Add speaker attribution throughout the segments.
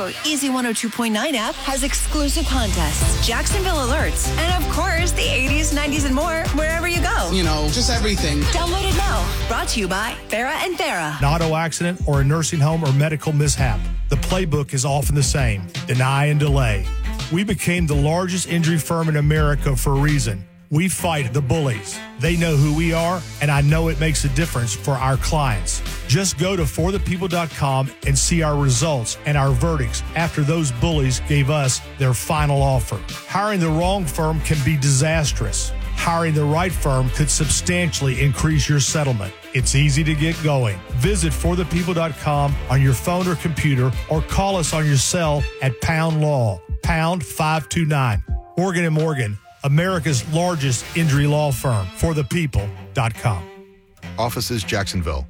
Speaker 1: new Easy 102.9 app has exclusive contests, Jacksonville alerts, and of course, the 80s, 90s, and more wherever you go.
Speaker 2: You know, just everything.
Speaker 1: Download it now. Brought to you by Farrah and Farrah.
Speaker 3: An auto accident or a nursing home or medical mishap. The playbook is often the same. Deny and delay. We became the largest injury firm in America for a reason. We fight the bullies. They know who we are, and I know it makes a difference for our clients. Just go to forthepeople.com and see our results and our verdicts after those bullies gave us their final offer. Hiring the wrong firm can be disastrous. Hiring the right firm could substantially increase your settlement. It's easy to get going. Visit forthepeople.com on your phone or computer, or call us on your cell at Pound Law, pound 529. Morgan & Morgan, America's largest injury law firm, forthepeople.com.
Speaker 4: Offices, Jacksonville.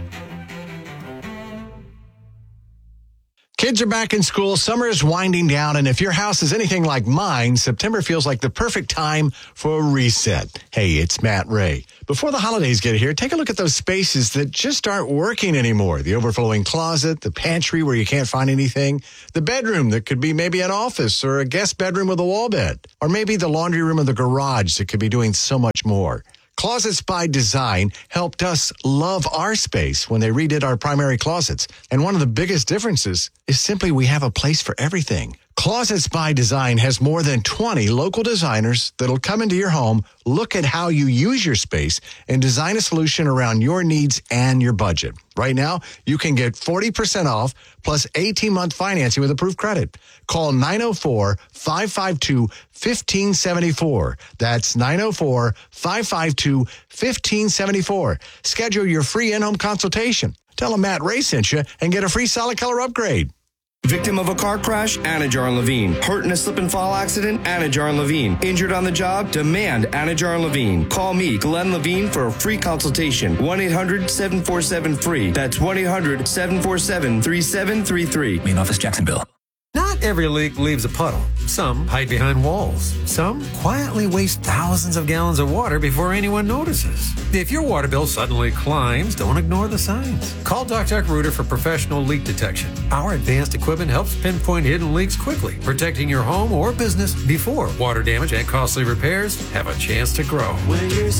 Speaker 5: Kids are back in school, summer is winding down, and if your house is anything like mine, September feels like the perfect time for a reset. Hey, it's Matt Ray. Before the holidays get here, take a look at those spaces that just aren't working anymore. The overflowing closet, the pantry where you can't find anything, the bedroom that could be maybe an office or a guest bedroom with a wall bed, or maybe the laundry room or the garage that could be doing so much more. Closets by Design helped us love our space when they redid our primary closets. And one of the biggest differences is simply we have a place for everything. Closets by Design has more than 20 local designers that'll come into your home, look at how you use your space, and design a solution around your needs and your budget. Right now, you can get 40% off plus 18-month financing with approved credit. Call 904-552-1574. That's 904-552-1574. Schedule your free in-home consultation. Tell them Matt Ray sent you and get a free solid color upgrade.
Speaker 6: Victim of a car crash? Anajar and Levine. Hurt in a slip and fall accident? Anajar and Levine. Injured on the job? Demand Anajar and Levine. Call me, Glenn Levine, for a free consultation. 1-800-747-FREE. That's 1-800-747-3733.
Speaker 7: Main office, Jacksonville.
Speaker 8: Not every leak leaves a puddle. Some hide behind walls. Some quietly waste thousands of gallons of water before anyone notices. If your water bill suddenly climbs, don't ignore the signs. Call Doc Rooter for professional leak detection. Our advanced equipment helps pinpoint hidden leaks quickly, protecting your home or business before water damage and costly repairs have a chance to grow.
Speaker 9: When you're